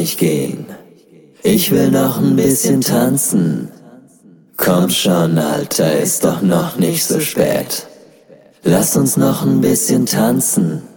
nicht gehen. Ich will noch ein bisschen tanzen. Komm schon, Alter, ist doch noch nicht so spät. Lass uns noch ein bisschen tanzen.